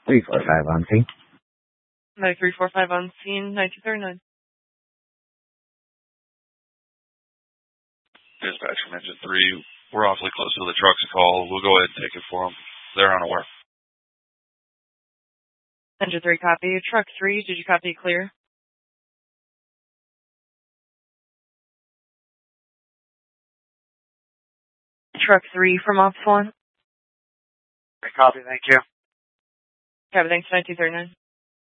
345 on scene. 9345 on scene, 9239. Dispatch from Engine 3, we're awfully close to the truck's call. We'll go ahead and take it for them. They're unaware. Engine 3 copy. Truck 3, did you copy clear? Truck 3 from Ops 1. Copy, thank you. Copy, thanks, 9239.